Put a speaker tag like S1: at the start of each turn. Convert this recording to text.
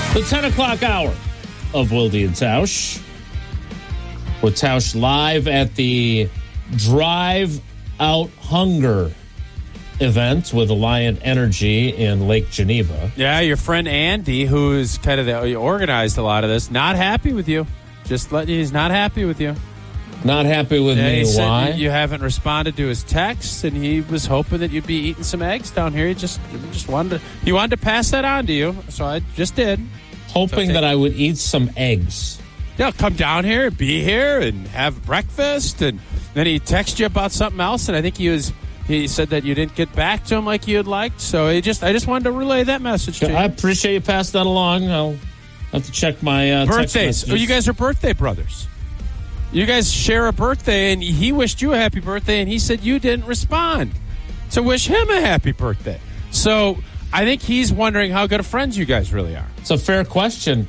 S1: The 10 o'clock hour of Wilde and Tausch. With Tausch live at the Drive Out Hunger event with Alliant Energy in Lake Geneva.
S2: Yeah, your friend Andy, who's kind of organized a lot of this, not happy with you. Just letting you, he's not happy with you.
S1: Not happy with me.
S2: He said
S1: Why?
S2: you haven't responded to his texts, and he was hoping that you'd be eating some eggs down here. He just wanted to pass that on to you, so I just did.
S1: Hoping that I would eat some eggs.
S2: Yeah, come down here and be here and have breakfast, and then he texted you about something else, and I think he said that you didn't get back to him like you'd liked. So I just wanted to relay that message to you.
S1: I appreciate you passing that along. I'll have to check my
S2: birthdays. Oh, you guys are birthday brothers. You guys share a birthday, and he wished you a happy birthday, and he said you didn't respond to wish him a happy birthday. So I think he's wondering how good of friends you guys really are.
S1: It's a fair question.